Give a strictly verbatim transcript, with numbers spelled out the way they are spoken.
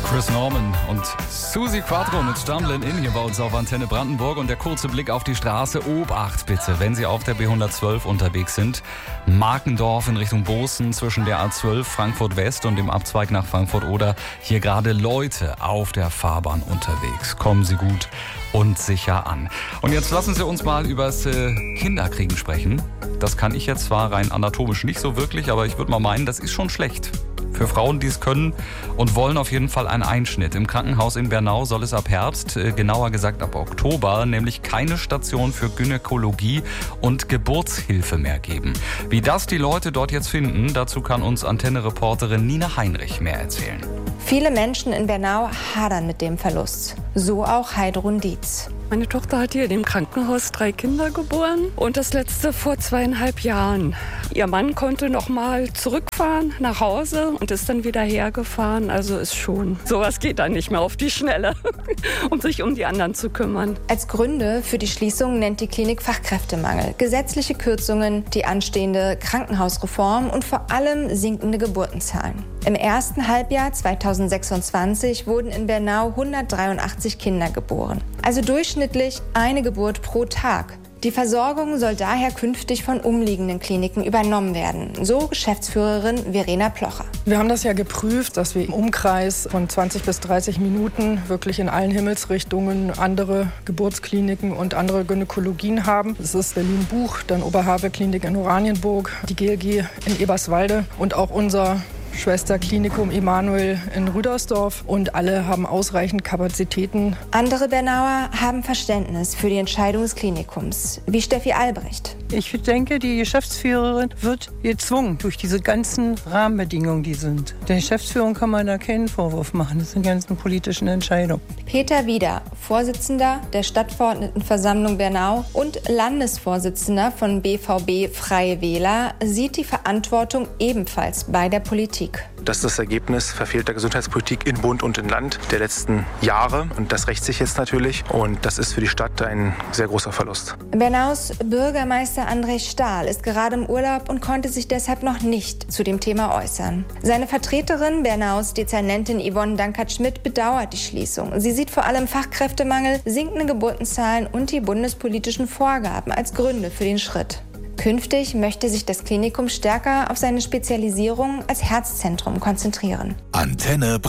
Chris Norman und Susi Quattro mit Stammeln in hier bei uns auf Antenne Brandenburg. Und der kurze Blick auf die Straße. Obacht bitte, wenn Sie auf der B hundertzwölf unterwegs sind. Markendorf in Richtung Bozen zwischen der A zwölf Frankfurt West und dem Abzweig nach Frankfurt oder hier gerade Leute auf der Fahrbahn unterwegs. Kommen Sie gut und sicher an. Und jetzt lassen Sie uns mal übers äh, Kinderkriegen sprechen. Das kann ich jetzt zwar rein anatomisch nicht so wirklich, aber ich würde mal meinen, das ist schon schlecht. Für Frauen, die es können und wollen, auf jeden Fall ein Einschnitt. Im Krankenhaus in Bernau soll es ab Herbst, genauer gesagt ab Oktober, nämlich keine Station für Gynäkologie und Geburtshilfe mehr geben. Wie das die Leute dort jetzt finden, dazu kann uns Antenne-Reporterin Nina Heinrich mehr erzählen. Viele Menschen in Bernau hadern mit dem Verlust. So auch Heidrun Dietz. Meine Tochter hat hier in dem Krankenhaus drei Kinder geboren und das letzte vor zweieinhalb Jahren. Ihr Mann konnte noch mal zurückfahren nach Hause und ist dann wieder hergefahren. Also ist schon, sowas geht dann nicht mehr auf die Schnelle, um sich um die anderen zu kümmern. Als Gründe für die Schließung nennt die Klinik Fachkräftemangel, gesetzliche Kürzungen, die anstehende Krankenhausreform und vor allem sinkende Geburtenzahlen. Im ersten Halbjahr zweitausendsechsundzwanzig wurden in Bernau hundertdreiundachtzig Kinder geboren. Also durchschnittlich eine Geburt pro Tag. Die Versorgung soll daher künftig von umliegenden Kliniken übernommen werden, so Geschäftsführerin Verena Plocher. Wir haben das ja geprüft, dass wir im Umkreis von zwanzig bis dreißig Minuten wirklich in allen Himmelsrichtungen andere Geburtskliniken und andere Gynäkologien haben. Das ist Berlin-Buch, dann Oberhavel-Klinik in Oranienburg, die G L G in Eberswalde und auch unser Schwesterklinikum Emanuel in Rüdersdorf, und alle haben ausreichend Kapazitäten. Andere Bernauer haben Verständnis für die Entscheidung des Klinikums, wie Steffi Albrecht. Ich denke, die Geschäftsführerin wird gezwungen durch diese ganzen Rahmenbedingungen, die sind. Der Geschäftsführung kann man da keinen Vorwurf machen. Das sind ganzen politischen Entscheidungen. Peter Wieder, Vorsitzender der Stadtverordnetenversammlung Bernau und Landesvorsitzender von B V B Freie Wähler, sieht die Verantwortung ebenfalls bei der Politik. Das ist das Ergebnis verfehlter Gesundheitspolitik in Bund und in Land der letzten Jahre. Und das rächt sich jetzt natürlich. Und das ist für die Stadt ein sehr großer Verlust. Bernaus Bürgermeister André Stahl ist gerade im Urlaub und konnte sich deshalb noch nicht zu dem Thema äußern. Seine Vertreterin, Bernaus Dezernentin Yvonne Dankert-Schmidt, bedauert die Schließung. Sie sieht vor allem Fachkräftemangel, sinkende Geburtenzahlen und die bundespolitischen Vorgaben als Gründe für den Schritt. Künftig möchte sich das Klinikum stärker auf seine Spezialisierung als Herzzentrum konzentrieren. Antenne